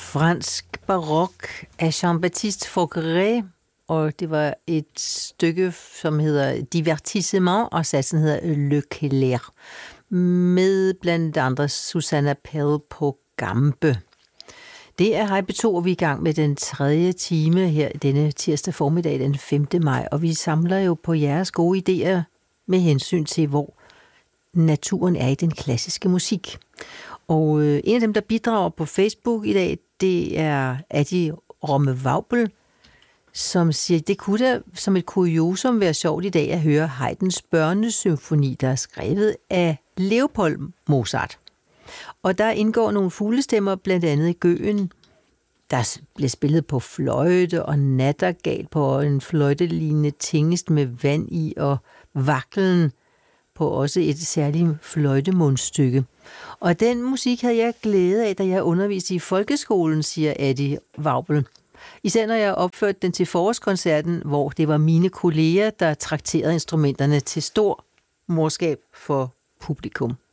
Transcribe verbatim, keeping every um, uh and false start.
fransk barok af Jean-Baptiste Fauré, og det var et stykke, som hedder Divertissement, og satsen hedder Le Clerc, med blandt andre Susanna Pell på gambe. Det er Hej P to, og vi er i gang med den tredje time her denne tirsdag formiddag den femte maj, og vi samler jo på jeres gode idéer med hensyn til, hvor naturen er i den klassiske musik. Og øh, en af dem, der bidrager på Facebook i dag, det er Adi Romme Vaubel, som siger, det kunne da som et kuriosum være sjovt i dag at høre Haydns børnesymfoni, der er skrevet af Leopold Mozart. Og der indgår nogle fuglestemmer, blandt andet i Gøen. Der bliver spillet på fløjte og nattergal på en fløjtelignende tingest med vand i, og vaklen på også et særligt fløjtemundstykke. Og den musik havde jeg glæde af, da jeg underviste i folkeskolen, siger Adi Vaubel. Især når jeg opførte den til forårskoncerten, hvor det var mine kolleger, der trakterede instrumenterne til stor morskab for publikum.